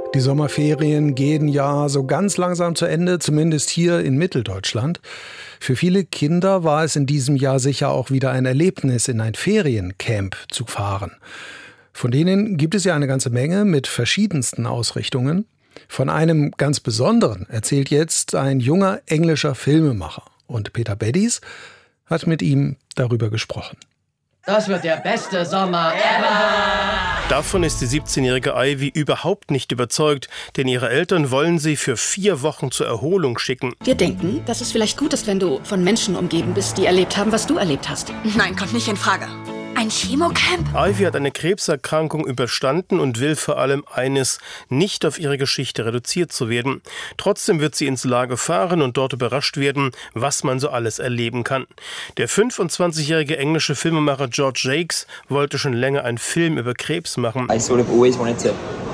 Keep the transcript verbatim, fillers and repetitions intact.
Die Sommerferien gehen ja so ganz langsam zu Ende, zumindest hier in Mitteldeutschland. Für viele Kinder war es in diesem Jahr sicher auch wieder ein Erlebnis, in ein Feriencamp zu fahren. Von denen gibt es ja eine ganze Menge mit verschiedensten Ausrichtungen. Von einem ganz besonderen erzählt jetzt ein junger englischer Filmemacher. Und Peter Beddies hat mit ihm darüber gesprochen. Das wird der beste Sommer ever! Davon ist die siebzehnjährige Ivy überhaupt nicht überzeugt, denn ihre Eltern wollen sie für vier Wochen zur Erholung schicken. Wir denken, dass es vielleicht gut ist, wenn du von Menschen umgeben bist, die erlebt haben, was du erlebt hast. Nein, kommt nicht in Frage. Ein Chemocamp? Ivy hat eine Krebserkrankung überstanden und will vor allem eines, nicht auf ihre Geschichte reduziert zu werden. Trotzdem wird sie ins Lager fahren und dort überrascht werden, was man so alles erleben kann. Der fünfundzwanzigjährige englische Filmemacher George Jakes wollte schon länger einen Film über Krebs machen. I sort of always wanted to